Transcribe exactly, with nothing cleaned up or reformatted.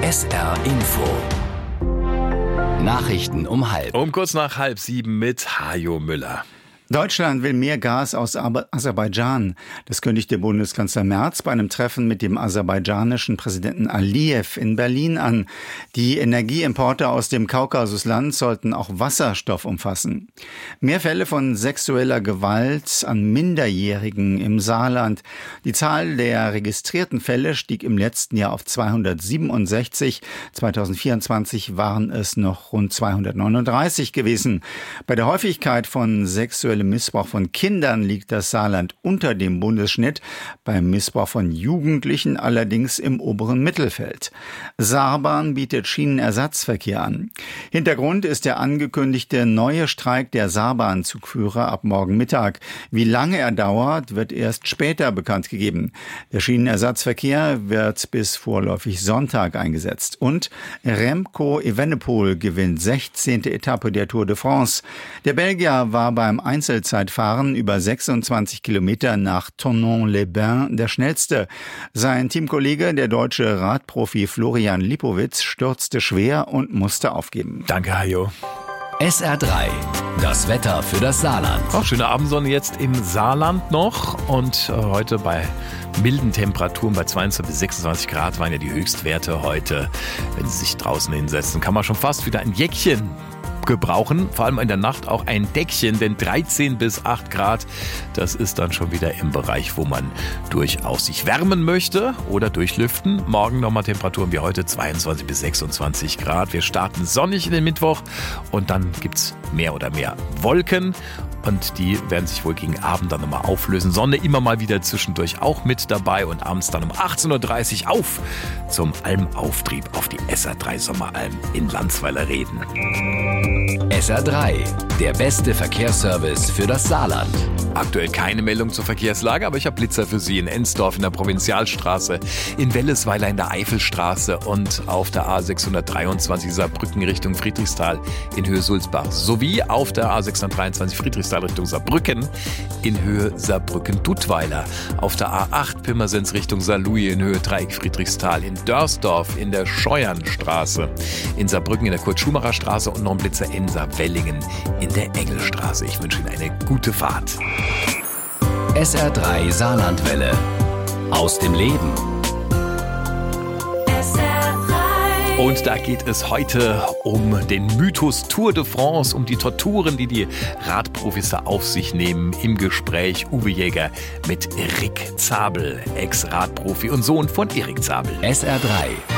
S R Info. Nachrichten um halb. Um kurz nach halb sieben mit Hajo Müller. Deutschland will mehr Gas aus Aserbaidschan. Das kündigte Bundeskanzler Merz bei einem Treffen mit dem aserbaidschanischen Präsidenten Aliyev in Berlin an. Die Energieimporte aus dem Kaukasusland sollten auch Wasserstoff umfassen. Mehr Fälle von sexueller Gewalt an Minderjährigen im Saarland. Die Zahl der registrierten Fälle stieg im letzten Jahr auf zweihundertsiebenundsechzig. zweitausendvierundzwanzig waren es noch rund zweihundertneununddreißig gewesen. Bei der Häufigkeit von sexuellem Missbrauch von Kindern liegt das Saarland unter dem Bundesschnitt, beim Missbrauch von Jugendlichen allerdings im oberen Mittelfeld. Saarbahn bietet Schienenersatzverkehr an. Hintergrund ist der angekündigte neue Streik der Saarbahn-Zugführer ab morgen Mittag. Wie lange er dauert, wird erst später bekannt gegeben. Der Schienenersatzverkehr wird bis vorläufig Sonntag eingesetzt. Und Remco Evenepoel gewinnt sechzehnte Etappe der Tour de France. Der Belgier war beim Einzelzeitfahren über sechsundzwanzig Kilometer nach Thonon-les-Bains der schnellste. Sein Teamkollege, der deutsche Radprofi Florian Lipowitz, stürzte schwer und musste aufgeben. Danke, Hajo. S R drei. Das Wetter für das Saarland. Auch schöne Abendsonne jetzt im Saarland noch und heute bei milden Temperaturen bei zweiundzwanzig bis sechsundzwanzig Grad waren ja die Höchstwerte heute. Wenn Sie sich draußen hinsetzen, kann man schon fast wieder ein Jäckchen gebrauchen, vor allem in der Nacht auch ein Deckchen, denn dreizehn bis acht Grad, das ist dann schon wieder im Bereich, wo man durchaus sich wärmen möchte oder durchlüften. Morgen nochmal Temperaturen wie heute zweiundzwanzig bis sechsundzwanzig Grad. Wir starten sonnig in den Mittwoch und dann gibt's mehr oder mehr Wolken. Und die werden sich wohl gegen Abend dann nochmal auflösen. Sonne immer mal wieder zwischendurch auch mit dabei. Und abends dann um achtzehn Uhr dreißig auf zum Almauftrieb auf die S R drei Sommeralm in Landsweiler Reden. S R drei, der beste Verkehrsservice für das Saarland. Aktuell keine Meldung zur Verkehrslage, aber ich habe Blitzer für Sie in Ensdorf in der Provinzialstraße, in Wellesweiler in der Eifelstraße und auf der A sechshundertdreiundzwanzig Saarbrücken Richtung Friedrichsthal in Höhe Sulzbach sowie auf der A sechshundertdreiundzwanzig Friedrichsthal Richtung Saarbrücken in Höhe Saarbrücken-Duttweiler, auf der A acht Pirmasens Richtung Saarlouis in Höhe Dreieck Friedrichsthal, in Dörsdorf in der Scheuernstraße, in Saarbrücken in der Kurt-Schumacher-Straße und noch ein Blitzer in Saarwellingen in der Engelstraße. Ich wünsche Ihnen eine gute Fahrt. S R drei Saarlandwelle. Aus dem Leben. Und da geht es heute um den Mythos Tour de France, um die Torturen, die die Radprofis da auf sich nehmen. Im Gespräch Uwe Jäger mit Erik Zabel, Ex-Radprofi und Sohn von Erik Zabel. S R drei.